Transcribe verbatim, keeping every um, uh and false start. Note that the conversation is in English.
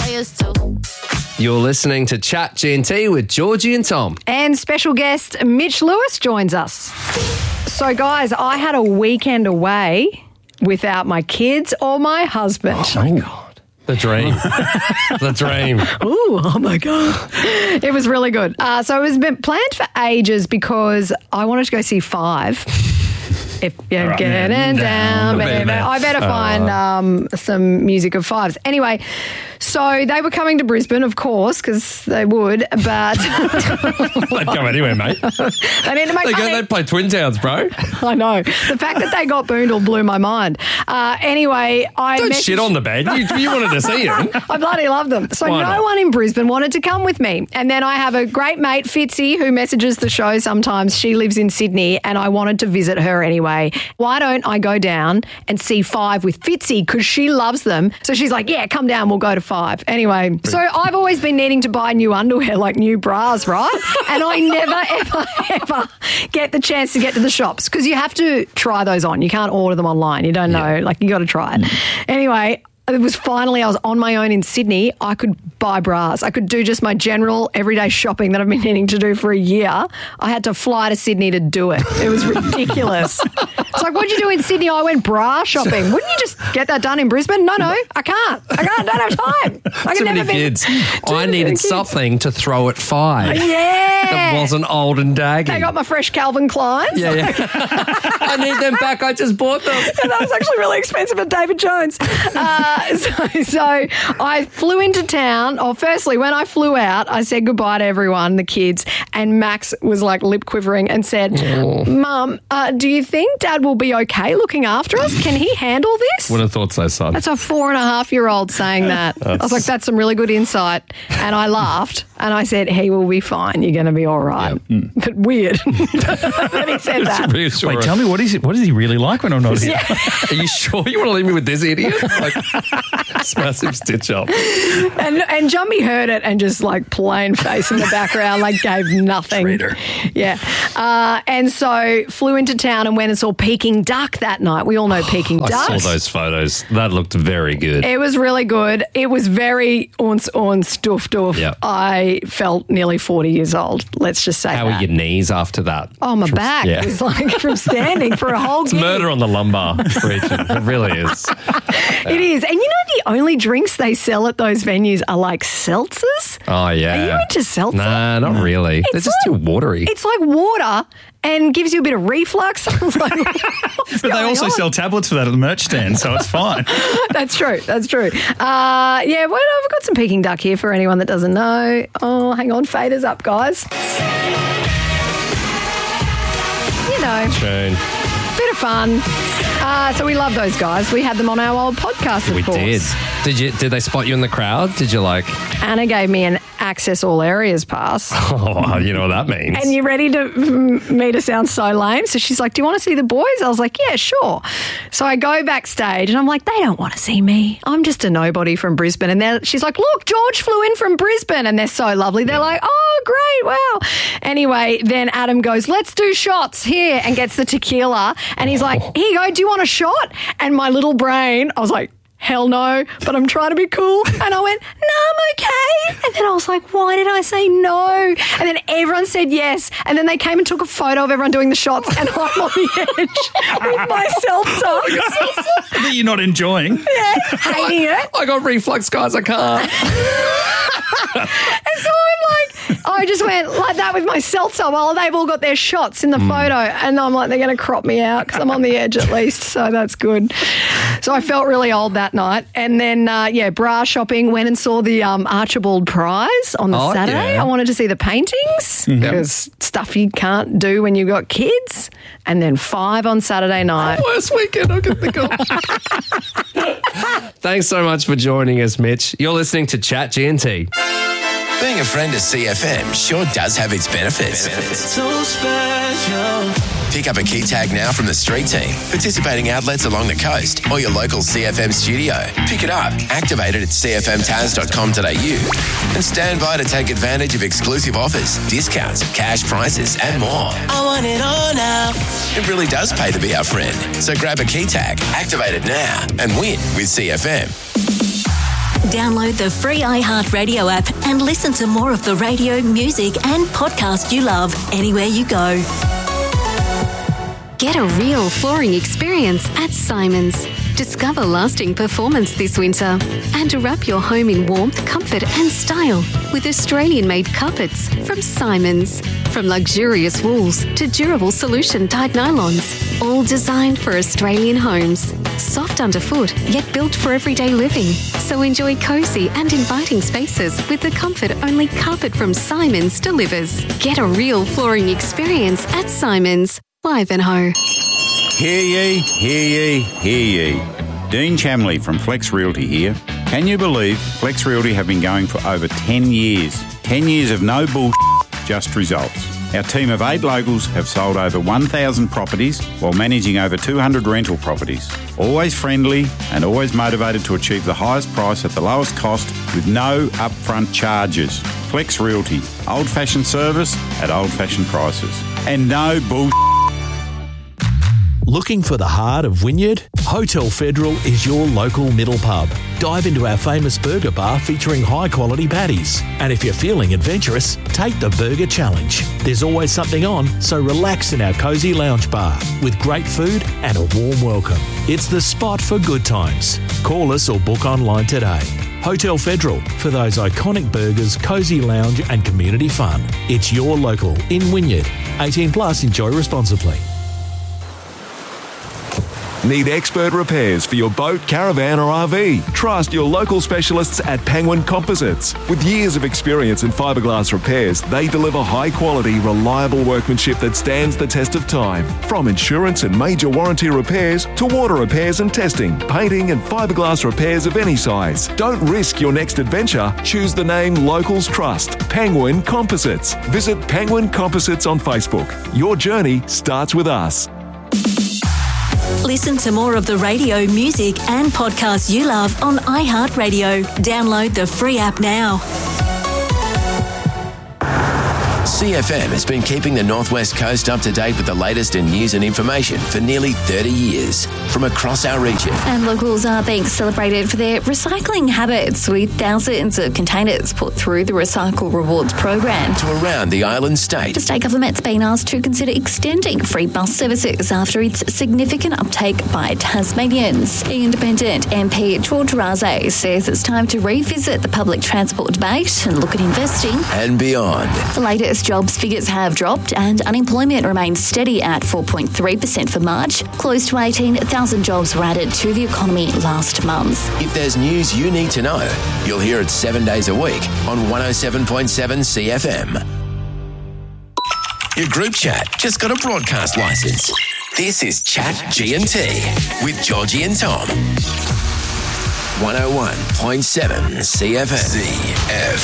players too. You're listening to Chat G and T with Georgie and Tom. And special guest Mitch Lewis joins us. So, guys, I had a weekend away without my kids or my husband. Oh, my God. The dream. The dream. Ooh, oh, my God. It was really good. Uh, so it was been planned for ages because I wanted to go see Five. If you're right. getting down, baby. I better find um, some music of Fives. Anyway, so they were coming to Brisbane, of course, because they would, but... They'd come anywhere, mate. They need to make They money. go, they'd play Twin Towns, bro. I know. The fact that they got Boondle blew my mind. Uh, anyway, I Don't messaged- shit on the band. You, you wanted to see him. I bloody love them. So Why no not? one in Brisbane wanted to come with me. And then I have a great mate, Fitzy, who messages the show sometimes. She lives in Sydney and I wanted to visit her anyway. Why don't I go down and see Five with Fitzy because she loves them. So she's like, yeah, come down, we'll go to Five. Anyway, so I've always been needing to buy new underwear, like new bras, right? And I never, ever, ever get the chance to get to the shops because you have to try those on. You can't order them online. You don't know. Like, you got to try it. Anyway, it was finally, I was on my own in Sydney. I could buy bras. I could do just my general everyday shopping that I've been needing to do for a year. I had to fly to Sydney to do it. It was ridiculous. It's like, what'd you do in Sydney? I went bra shopping. Wouldn't you just get that done in Brisbane? No, no, I can't. I can't. I don't have time. I Too can many never be- kids. Too I many needed kids. something to throw at Five. Yeah. That wasn't old and daggy. They got my fresh Calvin Kleins. Yeah, yeah. I need them back. I just bought them. And that was actually really expensive at David Jones. Uh, so, so I flew into town. Oh, firstly, when I flew out, I said goodbye to everyone, the kids, and Max was like lip quivering and said, Mum, uh, do you think Dad will be okay looking after us? Can he handle this? Would have thought so, son. That's a four and a half year old saying that. I was like, that's some really good insight. And I laughed and I said, he will be fine. You're going to be all right. But weird that he said that. Reassuring. Wait, tell me, what is it? What is he really like when I'm not here? Are you sure you want to leave me with this idiot? Like, it's massive stitch up. And and Jumbie heard it and just like plain face in the background, like gave nothing. Traitor. Yeah. Uh, and so flew into town and went and saw Peking Duck that night. We all know Peking I Duck. saw those photos. That looked very good. It was really good. It was very uns uns doof doof. Yep. I felt nearly forty years old. Let's just say How that. are your knees after that? Oh, my back yeah. was like from standing for a whole It's gig. murder on the lumbar region. It really is. It is. And you know the only drinks they sell at those venues are like seltzers? Oh, yeah. Are you into seltzer? Nah, not really. They're It's just like- too watery. It's like water and gives you a bit of reflux. I was like, what's But they going also on? sell tablets for that at the merch stand, so it's fine. That's true. That's true. Uh, yeah, well, I've got some Peking Duck here for anyone that doesn't know. Oh, hang on. Fader's up, guys. You know, Tune. bit of fun. Uh, so we love those guys. We had them on our old podcast, of We course. did. Did you? Did they spot you in the crowd? Did you like? Anna gave me an access all areas pass. Oh, you know what that means. And you ready to mm, me to sound so lame? So she's like, do you want to see the boys? I was like, yeah, sure. So I go backstage and I'm like, they don't want to see me. I'm just a nobody from Brisbane. And they're- she's like, look, George flew in from Brisbane. And they're so lovely. They're like, oh, great, wow. Anyway, then Adam goes, let's do shots here, and gets the tequila. And he's like, here you go, do you want a shot? And my little brain, I was like, hell no, but I'm trying to be cool. And I went, no, I'm okay. And then I was like, why did I say no? And then everyone said yes. And then they came and took a photo of everyone doing the shots, and I'm on the edge with my seltzer. That you're not enjoying. Yeah, hating it. I got reflux, guys. I can't. And so I'm like, I just went like that with my seltzer while they've all got their shots in the photo. And I'm like, they're going to crop me out because I'm on the edge at least. So that's good. So I felt really old that night. And then, uh, yeah, bra shopping, went and saw the um, Archibald Prize on the Oh, Saturday. yeah. I wanted to see the paintings because stuff you can't do when you've got kids. And then Five on Saturday night. Worst weekend I could think of. Thanks so much for joining us, Mitch. You're listening to Chat G and T. Being a friend of C F M sure does have its benefits. So special. Pick up a key tag now from the street team, participating outlets along the coast, or your local C F M studio. Pick it up, activate it at c f m taz dot com dot a u, and stand by to take advantage of exclusive offers, discounts, cash prizes, and more. I want it all now. It really does pay to be our friend. So grab a key tag, activate it now, and win with C F M. Download the free iHeartRadio app and listen to more of the radio, music and podcast you love anywhere you go. Get a real flooring experience at Simons. Discover lasting performance this winter and wrap your home in warmth, comfort and style with Australian-made carpets from Simons. From luxurious wools to durable solution-dyed nylons, all designed for Australian homes. Soft underfoot, yet built for everyday living. So enjoy cosy and inviting spaces with the comfort only carpet from Simons delivers. Get a real flooring experience at Simons. Ivanhoe. Hear ye, hear ye, hear ye. Dean Chamley from Flex Realty here. Can you believe Flex Realty have been going for over ten years? ten years of no bullshit, just results. Our team of eight locals have sold over one thousand properties while managing over two hundred rental properties. Always friendly and always motivated to achieve the highest price at the lowest cost with no upfront charges. Flex Realty. Old-fashioned service at old-fashioned prices. And no bullshit. Looking for the heart of Wynyard? Hotel Federal is your local middle pub. Dive into our famous burger bar featuring high-quality patties. And if you're feeling adventurous, take the Burger Challenge. There's always something on, so relax in our cosy lounge bar with great food and a warm welcome. It's the spot for good times. Call us or book online today. Hotel Federal, for those iconic burgers, cosy lounge and community fun. It's your local in Wynyard. eighteen plus, enjoy responsibly. Need expert repairs for your boat, caravan or R V? Trust your local specialists at Penguin Composites. With years of experience in fiberglass repairs, they deliver high quality, reliable workmanship that stands the test of time. From insurance and major warranty repairs to water repairs and testing, painting and fiberglass repairs of any size. Don't risk your next adventure. Choose the name locals trust. Penguin Composites. Visit Penguin Composites on Facebook. Your journey starts with us. Listen to more of the radio, music and podcasts you love on iHeartRadio. Download the free app now. C F M has been keeping the Northwest Coast up to date with the latest in news and information for nearly thirty years from across our region. And locals are being celebrated for their recycling habits with thousands of containers put through the Recycle Rewards program. To around the island state. The state government's been asked to consider extending free bus services after its significant uptake by Tasmanians. Independent M P George Raze says it's time to revisit the public transport debate and look at investing and beyond. The latest jobs figures have dropped and unemployment remains steady at four point three percent for March. Close to eighteen thousand jobs were added to the economy last month. If there's news you need to know, you'll hear it seven days a week on one oh seven point seven C F M. Your group chat just got a broadcast licence. This is Chat G and T with Georgie and Tom. one oh one point seven C F M. C F